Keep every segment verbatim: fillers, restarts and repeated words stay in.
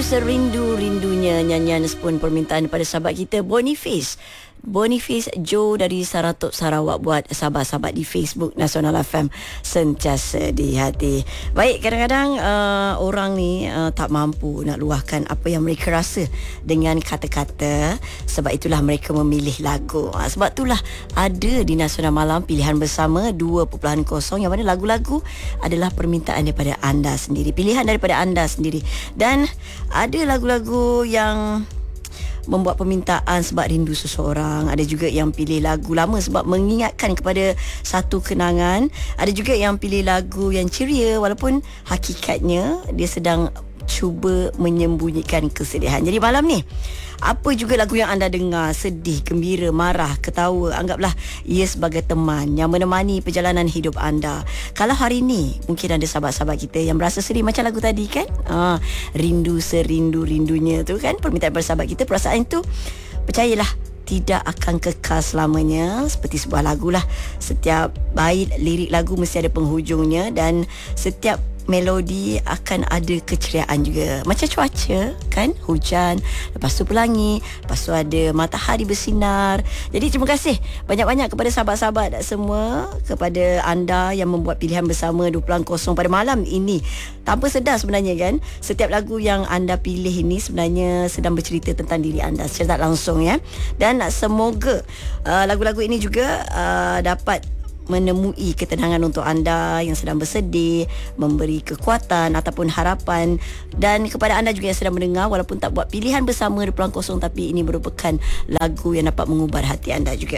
serindu-rindunya nyanyian pun permintaan pada sahabat kita Boniface. Boniface Joe dari Saratok Sarawak buat sahabat-sahabat di Facebook Nasional F M sentiasa di hati. Baik, kadang-kadang uh, orang ni uh, tak mampu nak luahkan apa yang mereka rasa dengan kata-kata. Sebab itulah mereka memilih lagu. Uh, sebab itulah ada di Nasional Malam pilihan bersama dua titik kosong yang mana lagu-lagu adalah permintaan daripada anda sendiri, pilihan daripada anda sendiri. Dan ada lagu-lagu yang membuat permintaan sebab rindu seseorang. Ada juga yang pilih lagu lama sebab mengingatkan kepada satu kenangan. Ada juga yang pilih lagu yang ceria walaupun hakikatnya dia sedang cuba menyembunyikan kesedihan. Jadi malam ni, apa juga lagu yang anda dengar, sedih, gembira, marah, ketawa, anggaplah ia sebagai teman yang menemani perjalanan hidup anda. Kalau hari ni mungkin ada sahabat-sahabat kita yang berasa sedih macam lagu tadi kan, ah, rindu serindu-rindunya tu kan, permintaan bersahabat kita. Perasaan itu, percayalah, tidak akan kekal selamanya. Seperti sebuah lagu lah, setiap bait lirik lagu mesti ada penghujungnya dan setiap melodi akan ada keceriaan juga. Macam cuaca kan, hujan, lepas tu pelangi, lepas tu ada matahari bersinar. Jadi terima kasih banyak-banyak kepada sahabat-sahabat semua, kepada anda yang membuat pilihan bersama dua titik kosong pada malam ini. Tanpa sedar sebenarnya kan, setiap lagu yang anda pilih ini sebenarnya sedang bercerita tentang diri anda secara tak langsung ya. Dan semoga uh, lagu-lagu ini juga uh, dapat menemui ketenangan untuk anda yang sedang bersedih, memberi kekuatan ataupun harapan. Dan kepada anda juga yang sedang mendengar, walaupun tak buat pilihan bersama dua titik kosong, tapi ini merupakan lagu yang dapat mengubar hati anda juga.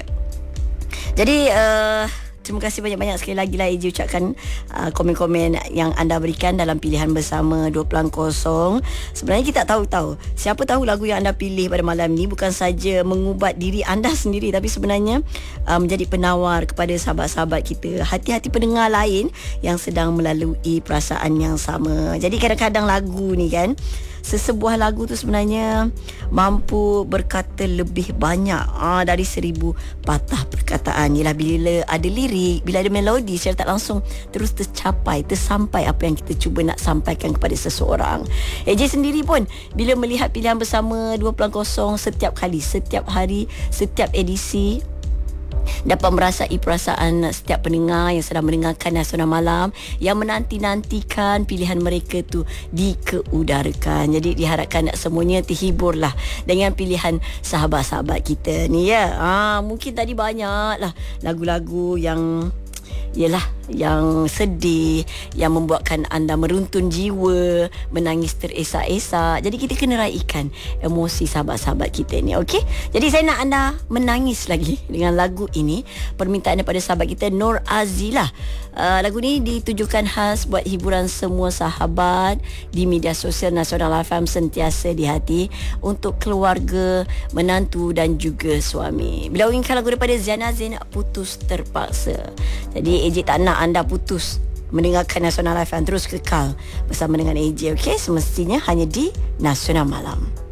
Jadi uh, terima kasih banyak-banyak sekali lagi lah Eji ucapkan uh, komen-komen yang anda berikan dalam pilihan bersama dua titik kosong. Sebenarnya kita tak tahu-tahu, siapa tahu lagu yang anda pilih pada malam ni bukan saja mengubat diri anda sendiri, tapi sebenarnya uh, menjadi penawar kepada sahabat-sahabat kita, hati-hati pendengar lain yang sedang melalui perasaan yang sama. Jadi kadang-kadang lagu ni kan, sesebuah lagu tu sebenarnya mampu berkata lebih banyak ah, dari seribu patah perkataan. Yalah, bila ada lirik, bila ada melodi, secara tak langsung terus tercapai, tersampai apa yang kita cuba nak sampaikan kepada seseorang. A J sendiri pun bila melihat pilihan bersama dua titik kosong setiap kali, setiap hari, setiap edisi, dapat merasai perasaan setiap pendengar yang sedang mendengarkan Nasional Malam yang menanti-nantikan pilihan mereka tu dikeudarakan. Jadi diharapkan semuanya terhiburlah dengan pilihan sahabat-sahabat kita ni ya. Ah, mungkin tadi banyak lah lagu-lagu yang ialah yang sedih, yang membuatkan anda meruntun jiwa, menangis teresak-esak. Jadi kita kena raikan emosi sahabat-sahabat kita ni, okey? Jadi saya nak anda menangis lagi dengan lagu ini, permintaan daripada sahabat kita Nur Azilah. Uh, lagu ni ditujukan khas buat hiburan semua sahabat di media sosial Nasional F M sentiasa di hati, untuk keluarga, menantu dan juga suami. Bila inginkan lagu daripada Ziana Zain, Putus Terpaksa. Jadi A J tak nak anda putus mendengarkan Nasional F M, terus kekal bersama dengan A J, okey? Semestinya hanya di Nasional Malam.